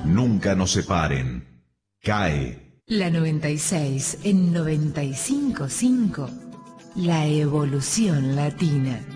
nunca nos separen. CAE. La 96 en 95.5. La evolución latina.